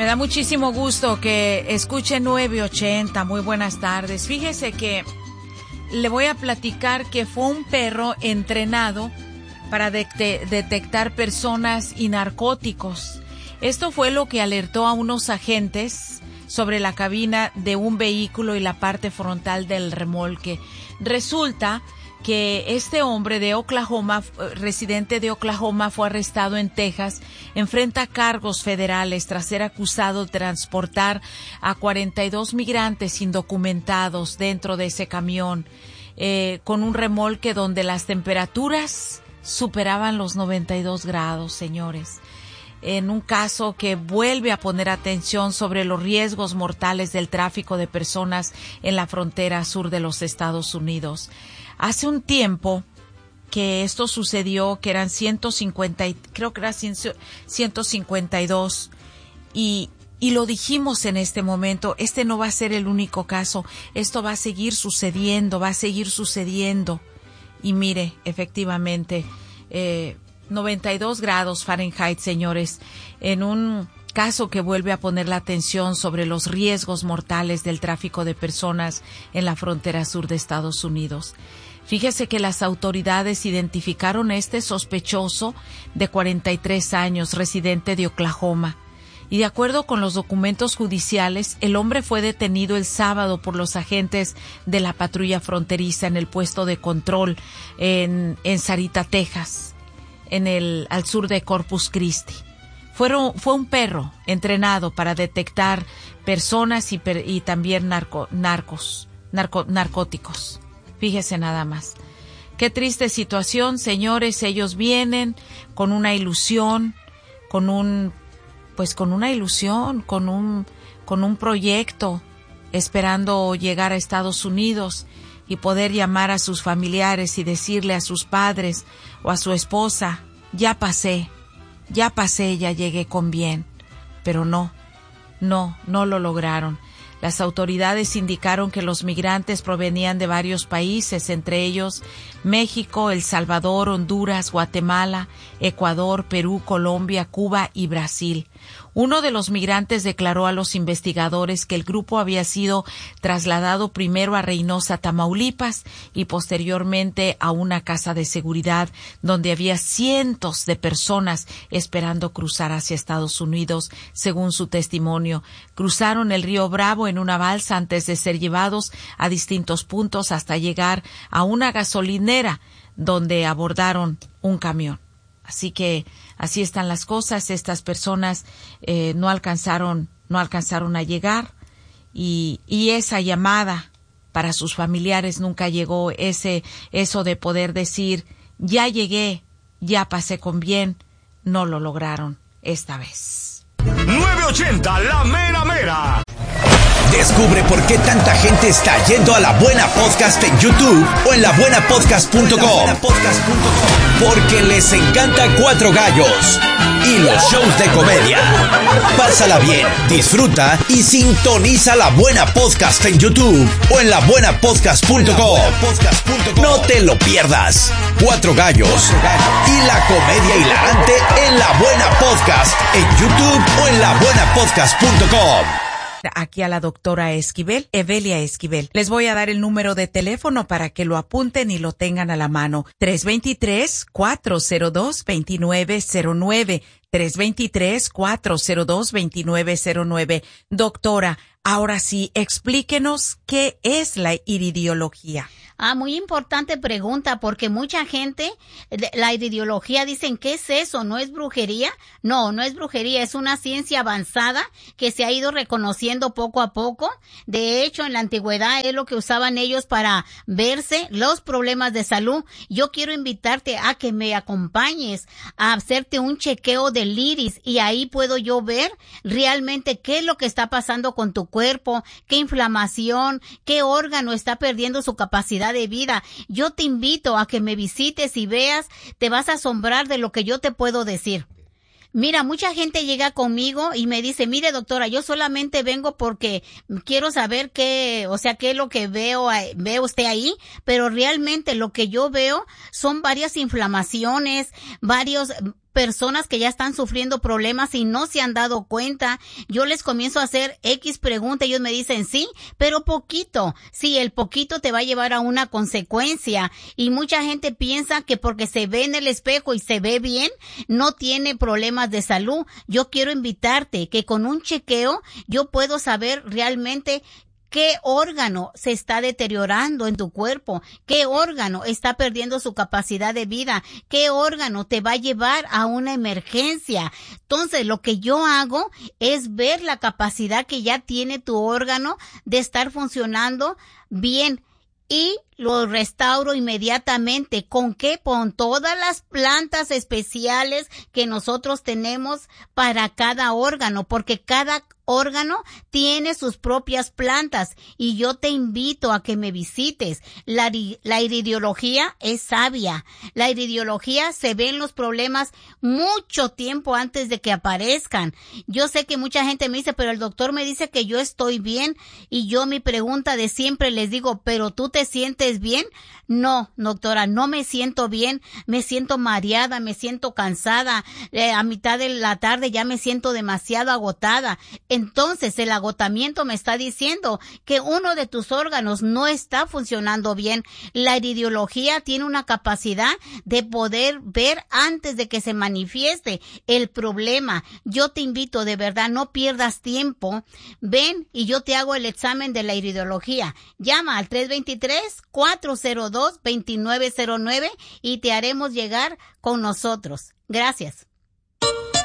Me da muchísimo gusto que escuche 980. Muy buenas tardes. Fíjese que le voy a platicar que fue un perro entrenado para detectar personas y narcóticos. Esto fue lo que alertó a unos agentes sobre la cabina de un vehículo y la parte frontal del remolque. Resulta que este hombre de Oklahoma, residente de Oklahoma, fue arrestado en Texas, enfrenta cargos federales tras ser acusado de transportar a 42 migrantes indocumentados dentro de ese camión, con un remolque donde las temperaturas superaban los 92 grados, señores. En un caso que vuelve a poner atención sobre los riesgos mortales del tráfico de personas en la frontera sur de los Estados Unidos. Hace un tiempo que esto sucedió, que eran 152, y lo dijimos en este momento, este no va a ser el único caso, esto va a seguir sucediendo. Y mire, efectivamente, 92 grados Fahrenheit, señores, en un caso que vuelve a poner la atención sobre los riesgos mortales del tráfico de personas en la frontera sur de Estados Unidos. Fíjese que las autoridades identificaron a este sospechoso de 43 años, residente de Oklahoma. Y de acuerdo con los documentos judiciales, el hombre fue detenido el sábado por los agentes de la patrulla fronteriza en el puesto de control en Sarita, Texas, al sur de Corpus Christi. Fue un perro entrenado para detectar personas y también narcóticos. Fíjese nada más. Qué triste situación, señores. Ellos vienen con una ilusión, con un proyecto, esperando llegar a Estados Unidos y poder llamar a sus familiares y decirle a sus padres o a su esposa, ya pasé, ya llegué con bien. Pero no lo lograron. Las autoridades indicaron que los migrantes provenían de varios países, entre ellos México, El Salvador, Honduras, Guatemala, Ecuador, Perú, Colombia, Cuba y Brasil. Uno de los migrantes declaró a los investigadores que el grupo había sido trasladado primero a Reynosa, Tamaulipas, y posteriormente a una casa de seguridad donde había cientos de personas esperando cruzar hacia Estados Unidos, según su testimonio. Cruzaron el río Bravo en una balsa antes de ser llevados a distintos puntos hasta llegar a una gasolinera donde abordaron un camión. Así que así están las cosas. Estas personas no alcanzaron a llegar y esa llamada para sus familiares nunca llegó. Eso de poder decir ya llegué, ya pasé con bien, no lo lograron esta vez. 980, la mera mera. Descubre por qué tanta gente está yendo a La Buena Podcast en YouTube o en labuenapodcast.com. Porque les encanta Cuatro Gallos y los shows de comedia. Pásala bien, disfruta y sintoniza La Buena Podcast en YouTube o en labuenapodcast.com. No te lo pierdas. Cuatro Gallos y la comedia hilarante en La Buena Podcast en YouTube o en labuenapodcast.com. Aquí a la doctora Esquivel, Evelia Esquivel. Les voy a dar el número de teléfono para que lo apunten y lo tengan a la mano. 323-402-2909. 323-402-2909. Doctora, ahora sí, explíquenos qué es la iridiología. Muy importante pregunta, porque mucha gente, la iridiología, dicen, ¿qué es eso? ¿No es brujería? No, no es brujería, es una ciencia avanzada que se ha ido reconociendo poco a poco. De hecho, en la antigüedad es lo que usaban ellos para verse los problemas de salud. Yo quiero invitarte a que me acompañes a hacerte un chequeo del iris y ahí puedo yo ver realmente qué es lo que está pasando con tu cuerpo, qué inflamación, qué órgano está perdiendo su capacidad de vida. Yo te invito a que me visites y veas, te vas a asombrar de lo que yo te puedo decir. Mira, mucha gente llega conmigo y me dice, mire doctora, yo solamente vengo porque quiero saber qué es lo que ve usted ahí, pero realmente lo que yo veo son varias inflamaciones, personas que ya están sufriendo problemas y no se han dado cuenta. Yo les comienzo a hacer X pregunta, ellos me dicen sí, pero poquito. Sí, el poquito te va a llevar a una consecuencia. Y mucha gente piensa que porque se ve en el espejo y se ve bien, no tiene problemas de salud. Yo quiero invitarte que con un chequeo yo puedo saber realmente qué órgano se está deteriorando en tu cuerpo, qué órgano está perdiendo su capacidad de vida, qué órgano te va a llevar a una emergencia. Entonces, lo que yo hago es ver la capacidad que ya tiene tu órgano de estar funcionando bien y lo restauro inmediatamente. ¿Con qué? Con todas las plantas especiales que nosotros tenemos para cada órgano, porque cada órgano tiene sus propias plantas y yo te invito a que me visites. La iridiología es sabia. La iridiología se ven los problemas mucho tiempo antes de que aparezcan. Yo sé que mucha gente me dice, pero el doctor me dice que yo estoy bien, y yo mi pregunta de siempre les digo, ¿pero tú te sientes bien? No, doctora, no me siento bien, me siento mareada, me siento cansada, a mitad de la tarde ya me siento demasiado agotada. Entonces el agotamiento me está diciendo que uno de tus órganos no está funcionando bien. La iridiología tiene una capacidad de poder ver antes de que se manifieste el problema. Yo te invito, de verdad, no pierdas tiempo. Ven y yo te hago el examen de la iridiología. Llama al 323-402-2909 y te haremos llegar con nosotros. Gracias.